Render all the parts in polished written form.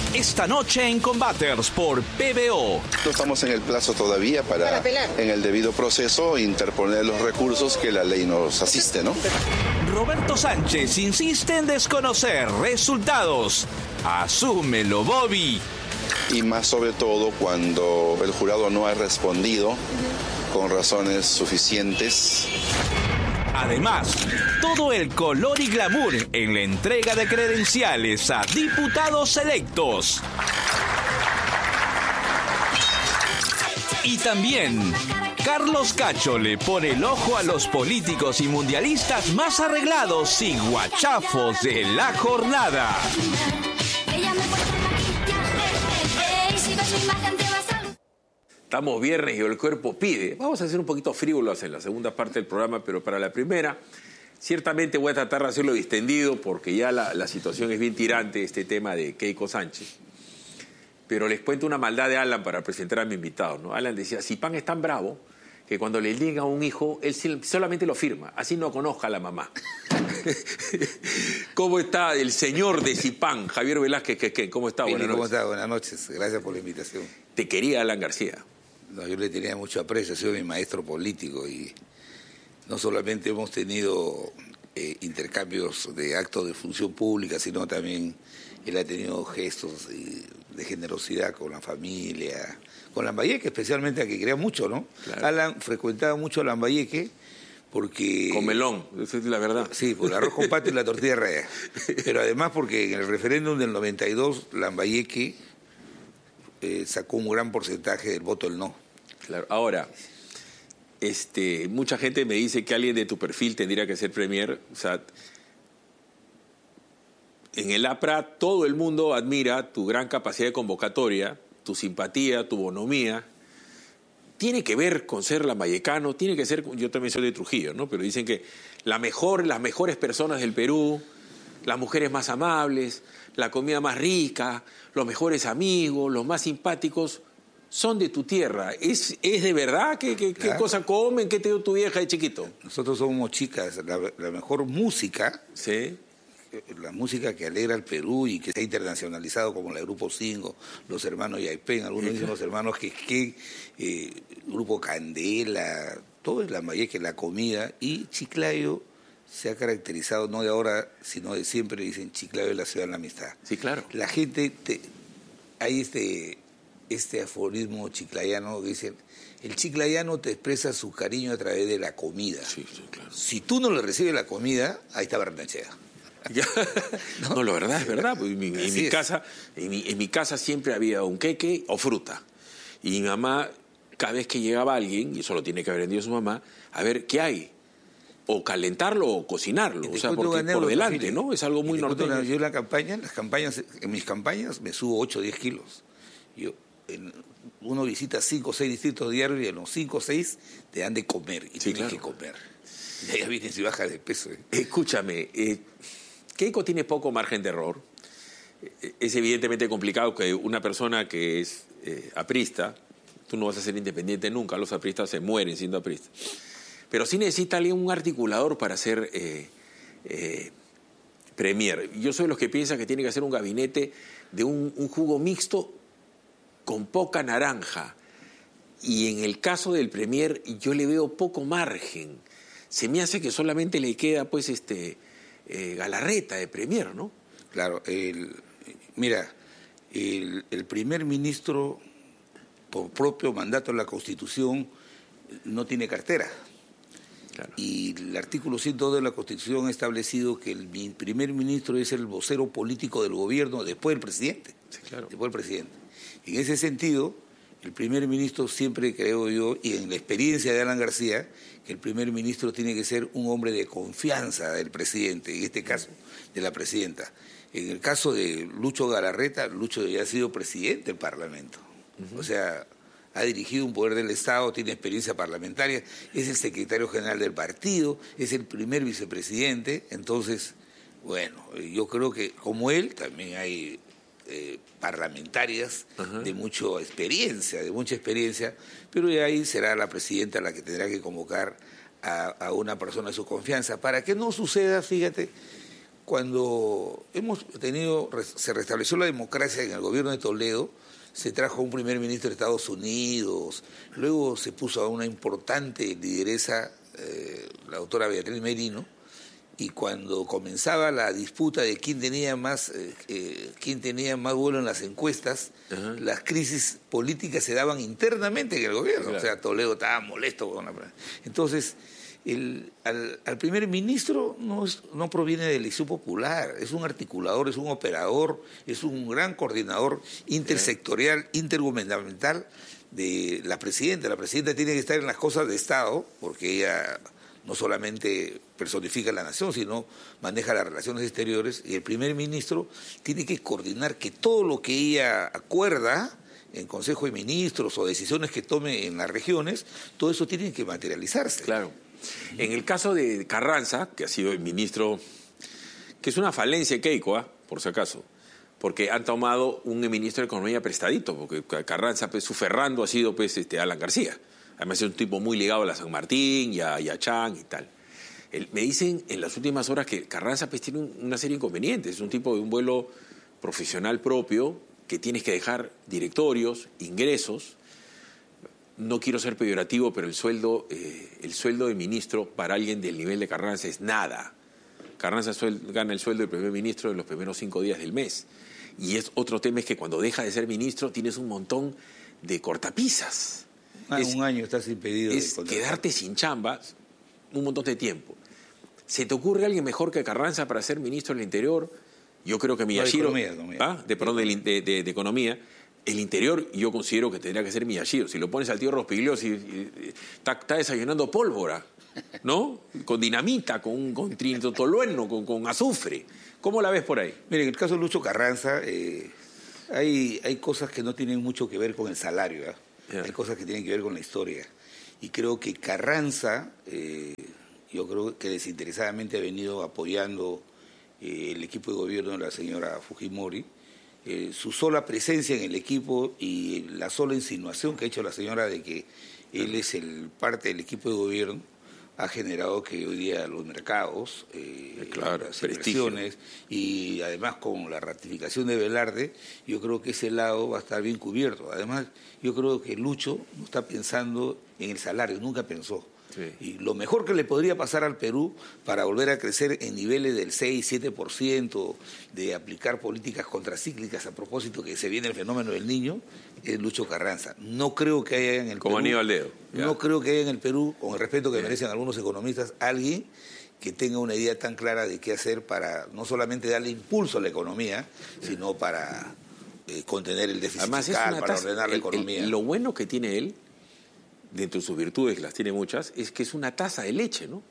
Esta noche en Combaters por PBO. No estamos en el plazo todavía para en el debido proceso, interponer los recursos que la ley nos asiste, ¿no? Roberto Sánchez insiste en desconocer resultados. Asúmelo, Bobby. Y más sobre todo cuando el jurado no ha respondido con razones suficientes. Además, todo el color y glamour en la entrega de credenciales a diputados electos. Y también, Carlos Cacho le pone el ojo a los políticos y mundialistas más arreglados y guachafos de la jornada. Estamos viernes y el cuerpo pide. Vamos a ser un poquito frívolos en la segunda parte del programa, pero para la primera, ciertamente voy a tratar de hacerlo distendido porque ya la situación es bien tirante, este tema de Keiko Sánchez. Pero les cuento una maldad de Alan para presentar a mi invitado, ¿no? Alan decía, Zipán es tan bravo que cuando le llega a un hijo, él solamente lo firma, así no conozca a la mamá. ¿Cómo está el señor de Zipán, Javier Velázquez? ¿Cómo está? Buenas noches. ¿Cómo está? Buenas noches. Gracias por la invitación. Te quería Alan García. No, yo le tenía mucho aprecio, ha sido mi maestro político y no solamente hemos tenido intercambios de actos de función pública, sino también él ha tenido gestos de generosidad con la familia, con Lambayeque, especialmente a que crea mucho, ¿no? Claro. Alan frecuentaba mucho a Lambayeque porque... Con melón, esa es la verdad. Sí, por el arroz con pato y la tortilla raya. Pero además porque en el referéndum del 92, Lambayeque sacó un gran porcentaje del voto del no. Claro. Ahora, mucha gente me dice que alguien de tu perfil tendría que ser premier. O sea, en el APRA todo el mundo admira tu gran capacidad de convocatoria, tu simpatía, tu bonomía. Tiene que ver con ser lambayecano, tiene que ser, yo también soy de Trujillo, ¿no? Pero dicen que las mejores personas del Perú, las mujeres más amables, la comida más rica, los mejores amigos, los más simpáticos, son de tu tierra. ¿Es de verdad? Claro. ¿Qué cosa comen? ¿Qué te dio tu vieja de chiquito? Nosotros somos chicas, la mejor música, ¿sí? La música que alegra al Perú y que se ha internacionalizado, como la Grupo Cinco, los hermanos Yaipen, algunos dicen los hermanos Quisqué, Grupo Candela, todo es Lambayeque, la comida, y Chiclayo se ha caracterizado no de ahora, sino de siempre, dicen Chiclayo es la ciudad de la amistad. Sí, claro. La gente, hay este aforismo chiclayano que dicen, el chiclayano te expresa su cariño a través de la comida. Sí, claro. Si tú no le recibes la comida, ahí está Barnechea. No, la verdad es verdad. En mi casa siempre había un queque o fruta. Y mi mamá, cada vez que llegaba alguien, y eso lo tiene que haber vendido su mamá, a ver, ¿qué hay? O calentarlo o cocinarlo. O sea, porque por delante, ¿no? Es algo muy norteño. Yo en mis campañas me subo 8 o 10 kilos. Uno visita 5 o 6 distritos diarios y en los 5 o 6 te dan de comer. Y sí, tienes claro. que comer. Y ya vienes y bajas de peso. Escúchame, Keiko tiene poco margen de error. Es evidentemente complicado que una persona que es aprista, tú no vas a ser independiente nunca, los apristas se mueren siendo apristas. Pero sí necesita alguien, un articulador para ser premier. Yo soy de los que piensan que tiene que hacer un gabinete de un jugo mixto con poca naranja. Y en el caso del premier, yo le veo poco margen. Se me hace que solamente le queda, pues, Galarreta de premier, ¿no? Claro. Mira, el primer ministro, por propio mandato de la Constitución, no tiene cartera. Claro. Y el artículo 102 de la Constitución ha establecido que el primer ministro es el vocero político del gobierno después del presidente. Sí, claro. Después del presidente. En ese sentido, el primer ministro siempre creo yo, y en la experiencia de Alan García, que el primer ministro tiene que ser un hombre de confianza del presidente, en este caso de la presidenta. En el caso de Lucho Galarreta, Lucho ya ha sido presidente del Parlamento. O sea, ha dirigido un poder del Estado, tiene experiencia parlamentaria, es el secretario general del partido, es el primer vicepresidente. Entonces, bueno, yo creo que como él también hay parlamentarias de mucha experiencia, pero de ahí será la presidenta la que tendrá que convocar a una persona de su confianza, para que no suceda, fíjate, cuando se restableció la democracia en el gobierno de Toledo, se trajo un primer ministro de Estados Unidos, luego se puso a una importante lideresa, la doctora Beatriz Merino, y cuando comenzaba la disputa de quién tenía más vuelo en las encuestas, las crisis políticas se daban internamente en el gobierno. Claro. O sea, Toledo estaba molesto con Entonces, al primer ministro no proviene de elección popular, es un articulador, es un operador, es un gran coordinador intersectorial, intergubernamental de la presidenta. La presidenta tiene que estar en las cosas de Estado, porque ella no solamente personifica la nación, sino maneja las relaciones exteriores, y el primer ministro tiene que coordinar que todo lo que ella acuerda en Consejo de Ministros o decisiones que tome en las regiones, todo eso tiene que materializarse. Claro. En el caso de Carranza, que ha sido el ministro, que es una falencia de Keiko, por si acaso, porque han tomado un ministro de Economía prestadito, porque Carranza, pues, su Ferrando ha sido Alan García. Además es un tipo muy ligado a la San Martín y a Chang y tal. Me dicen en las últimas horas que Carranza pues, tiene una serie de inconvenientes. Es un tipo de un vuelo profesional propio, que tienes que dejar directorios, ingresos. No quiero ser peyorativo, pero el sueldo de ministro para alguien del nivel de Carranza es nada. Carranza gana el sueldo del primer ministro en los primeros 5 días del mes. Y es otro tema, es que cuando deja de ser ministro tienes un montón de cortapisas. Un año estás impedido. Es quedarte sin chamba un montón de tiempo. ¿Se te ocurre alguien mejor que Carranza para ser ministro del Interior? Yo creo que Miyashiro... De Economía. El Interior yo considero que tendría que ser Miyashiro. Si lo pones al tío Rospigliosi, está desayunando pólvora, ¿no? Con dinamita, con trinitotolueno, con azufre. ¿Cómo la ves por ahí? Mire, en el caso de Lucho Carranza, hay cosas que no tienen mucho que ver con el salario, ¿eh? Yeah. Hay cosas que tienen que ver con la historia. Y creo que Carranza, yo creo que desinteresadamente ha venido apoyando el equipo de gobierno de la señora Fujimori. Su sola presencia en el equipo y la sola insinuación que ha hecho la señora de que él es parte del equipo de gobierno ha generado que hoy día los mercados, las inversiones, y además con la ratificación de Velarde, yo creo que ese lado va a estar bien cubierto. Además, yo creo que Lucho no está pensando en el salario, nunca pensó. Sí. Y lo mejor que le podría pasar al Perú para volver a crecer en niveles del 6-7%, de aplicar políticas contracíclicas a propósito que se viene el fenómeno del niño, es Lucho Carranza. No creo que haya en el Como Perú... Aníbal Dedo. No creo que haya en el Perú, con el respeto que merecen algunos economistas, alguien que tenga una idea tan clara de qué hacer para no solamente darle impulso a la economía, sino para contener el déficit fiscal, para ordenar la economía. Lo bueno que tiene él, dentro de sus virtudes, que las tiene muchas, es que es una taza de leche, ¿no?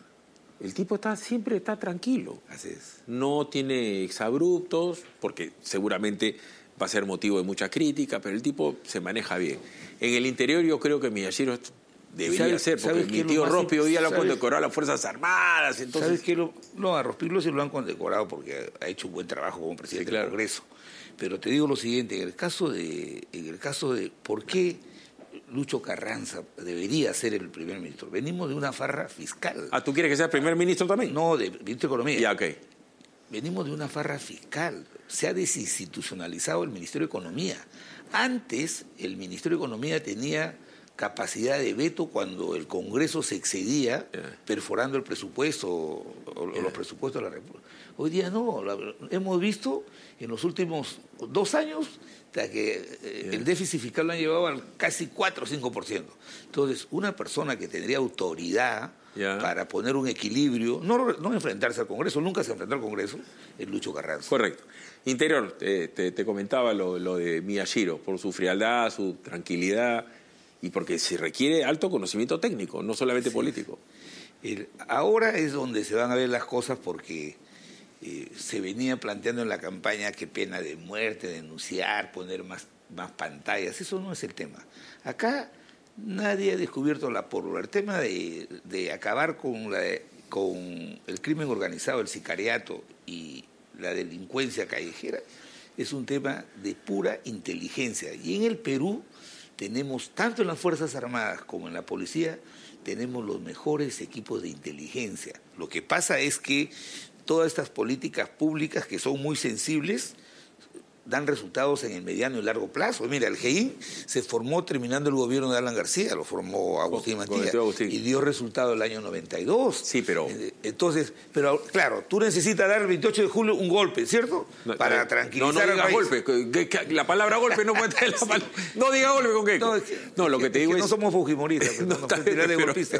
El tipo siempre está tranquilo. Así es. No tiene exabruptos, porque seguramente va a ser motivo de mucha crítica, pero el tipo se maneja bien. En el interior yo creo que Miyashiro debería ser, porque mi tío Rospi hoy día lo ha condecorado a las Fuerzas Armadas. Entonces... ¿Sabes qué? No, a Rospi sí lo han condecorado porque ha hecho un buen trabajo como presidente del Congreso. Pero te digo lo siguiente, en el caso de por qué Lucho Carranza debería ser el primer ministro. Venimos de una farra fiscal. ¿Ah, tú quieres que sea primer ministro también? No, de ministro de Economía. Ya, ok. Venimos de una farra fiscal. Se ha desinstitucionalizado el Ministerio de Economía. Antes, el Ministerio de Economía tenía capacidad de veto cuando el Congreso se excedía, perforando el presupuesto o los presupuestos de la República. Hoy día no. Hemos visto en los últimos 2 años que el déficit fiscal lo han llevado al casi 4 o 5%. Entonces, una persona que tendría autoridad para poner un equilibrio, no enfrentarse al Congreso, nunca se enfrentó al Congreso, es Lucho Carranza. Correcto. Interior, te comentaba lo de Miyashiro, por su frialdad, su tranquilidad, y porque se requiere alto conocimiento técnico, no solamente político. Ahora es donde se van a ver las cosas porque se venía planteando en la campaña que pena de muerte, denunciar, poner más pantallas. Eso no es el tema. Acá nadie ha descubierto la pólvora. El tema de acabar con el crimen organizado, el sicariato y la delincuencia callejera es un tema de pura inteligencia. Y en el Perú tenemos, tanto en las Fuerzas Armadas como en la policía, tenemos los mejores equipos de inteligencia. Lo que pasa es que todas estas políticas públicas que son muy sensibles dan resultados en el mediano y largo plazo. Mira, el GEIN se formó terminando el gobierno de Alan García, lo formó Agustín Matías, y dio resultado el año 92. Sí, pero... Entonces, pero claro, tú necesitas dar el 28 de julio un golpe, ¿cierto? Para tranquilizar al país. No diga golpe, la palabra golpe no puede tener la palabra... No diga golpe con qué. No, lo que te digo es... No somos fujimoristas, pero no nos tirar de golpistas.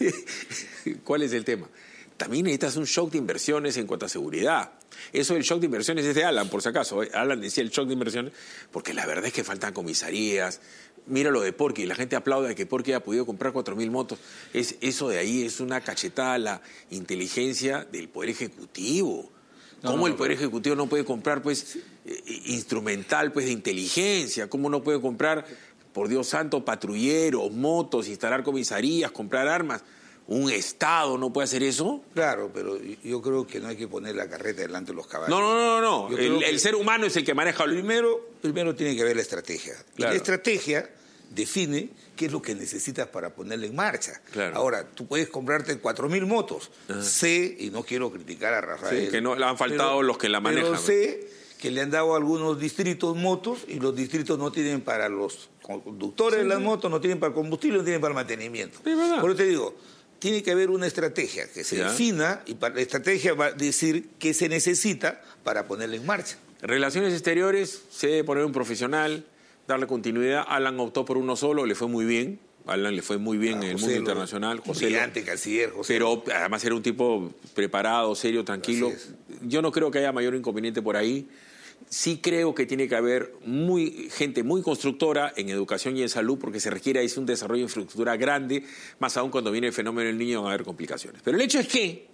¿Cuál es el tema? También necesitas un shock de inversiones en cuanto a seguridad. Eso del shock de inversiones es de Alan, por si acaso. Alan decía el shock de inversiones porque la verdad es que faltan comisarías. Mira lo de Porky, la gente aplaude de que Porky haya podido comprar 4.000 motos. Eso de ahí es una cachetada a la inteligencia del Poder Ejecutivo. ¿Cómo el Poder Ejecutivo no puede comprar pues instrumental pues de inteligencia? ¿Cómo no puede comprar, por Dios santo, patrulleros, motos, instalar comisarías, comprar armas? ¿Un Estado no puede hacer eso? Claro, pero yo creo que no hay que poner la carreta delante de los caballos. No. El ser humano es el que maneja... Primero tiene que haber la estrategia. Claro. Y la estrategia define qué es lo que necesitas para ponerla en marcha. Claro. Ahora, tú puedes comprarte 4.000 motos. Sé, y no quiero criticar a Rafael... Sí, que no le han faltado los que la manejan. Pero sé que le han dado a algunos distritos motos y los distritos no tienen para los conductores de las motos, no tienen para el combustible, no tienen para el mantenimiento. Sí, ¿verdad? Por eso te digo... Tiene que haber una estrategia que se defina y la estrategia va a decir qué se necesita para ponerla en marcha. Relaciones exteriores, se debe poner un profesional, darle continuidad. Alan optó por uno solo, le fue muy bien. Alan le fue muy bien en el mundo internacional. Brillante canciller, José. Pero además era un tipo preparado, serio, tranquilo. Yo no creo que haya mayor inconveniente por ahí. Sí creo que tiene que haber gente muy constructora en educación y en salud porque se requiere ahí un desarrollo de infraestructura grande, más aún cuando viene el fenómeno del niño van a haber complicaciones. Pero el hecho es que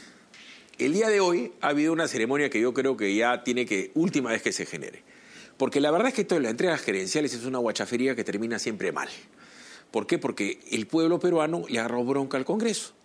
el día de hoy ha habido una ceremonia que yo creo que ya tiene que, última vez que se genere. Porque la verdad es que toda la entrega de gerenciales es una guachafería que termina siempre mal. ¿Por qué? Porque el pueblo peruano le agarró bronca al Congreso.